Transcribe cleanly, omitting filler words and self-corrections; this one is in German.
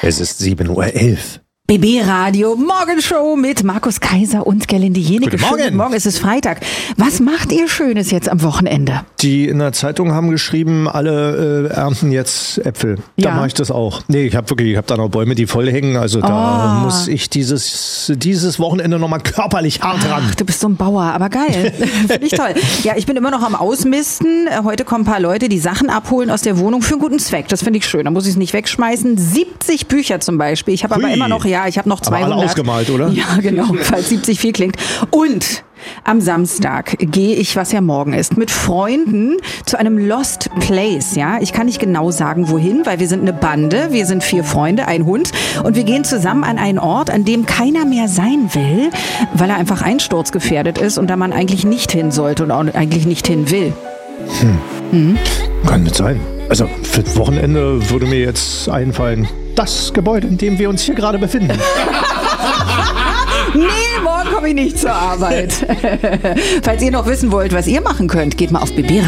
Es ist 7:11 Uhr. BB Radio Morgenshow mit Markus Kaiser und Gerlinde Jenike. Guten Morgen. Guten Morgen, es ist Freitag. Was macht ihr Schönes jetzt am Wochenende? Die in der Zeitung haben geschrieben, alle ernten jetzt Äpfel. Da Ja. mache ich das auch. Nee, ich habe da noch Bäume, die voll hängen. Also da muss ich dieses Wochenende nochmal körperlich hart ran. Ach, du bist so ein Bauer, aber geil. Finde ich toll. Ja, ich bin immer noch am Ausmisten. Heute kommen ein paar Leute, die Sachen abholen aus der Wohnung für einen guten Zweck. Das finde ich schön. Da muss ich es nicht wegschmeißen. 70 Bücher zum Beispiel. Ich habe aber Hui. immer noch, ich habe noch 200. Aber alle ausgemalt, oder? Ja, genau, falls 70 viel klingt. Und am Samstag gehe ich, was ja morgen ist, mit Freunden zu einem Lost Place. Ja, ich kann nicht genau sagen, wohin, weil wir sind eine Bande. Wir sind 4 Freunde, ein Hund. Und wir gehen zusammen an einen Ort, an dem keiner mehr sein will, weil er einfach einsturzgefährdet ist und da man eigentlich nicht hin sollte und auch eigentlich nicht hin will. Kann nicht sein. Also für das Wochenende würde mir jetzt einfallen, das Gebäude, in dem wir uns hier gerade befinden. Nee, morgen komme ich nicht zur Arbeit. Falls ihr noch wissen wollt, was ihr machen könnt, geht mal auf BB